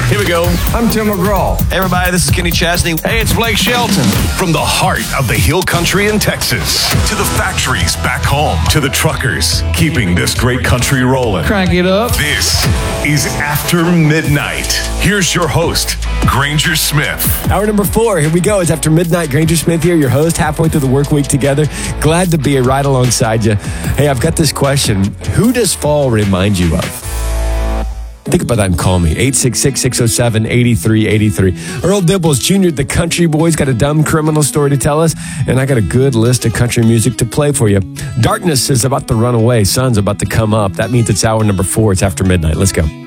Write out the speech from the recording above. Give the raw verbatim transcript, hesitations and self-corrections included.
Here we go. I'm Tim McGraw. Hey, everybody, this is Kenny Chesney. Hey, it's Blake Shelton. From the heart of the Hill Country in Texas to the factories back home to the truckers keeping this great country rolling. Crank it up. This is After Midnight. Here's your host, Granger Smith. Hour number four. Here we go. It's After Midnight. Granger Smith here, your host, halfway through the work week together. Glad to be right alongside you. Hey, I've got this question. Who does fall remind you of? Think about that and call me. eight six six, six oh seven, eight three eight three. Earl Dibbles Junior, the country boy's got a dumb criminal story to tell us, and I got a good list of country music to play for you. Darkness is about to run away. Sun's about to come up. That means it's hour number four. It's After Midnight. Let's go.